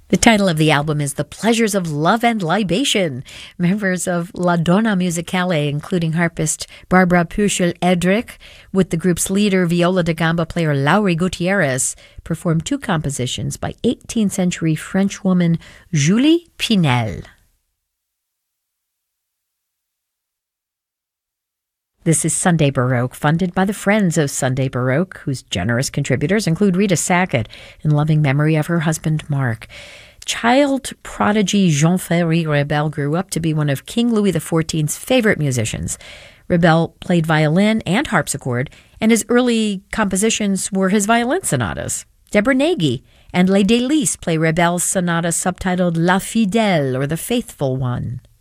The title of the album is The Pleasures of Love and Libation. Members of La Donna Musicale, including harpist Barbara Puchel-Edrick, with the group's leader, viola da gamba player Laurie Gutierrez, performed two compositions by 18th century French woman Julie Pinel. This is Sunday Baroque, funded by the Friends of Sunday Baroque, whose generous contributors include Rita Sackett, in loving memory of her husband, Mark. Child prodigy Jean-Ferry Rebel grew up to be one of King Louis XIV's favorite musicians. Rebel played violin and harpsichord, and his early compositions were his violin sonatas. Deborah Nagy and Les Délices play Rebel's sonata subtitled La Fidèle, or the Faithful One.